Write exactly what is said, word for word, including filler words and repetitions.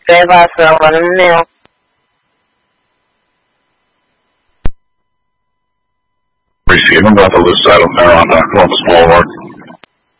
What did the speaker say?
Stand by, so I'm running now. Receiving about the loose side of Marijuana, Columbus Boulevard.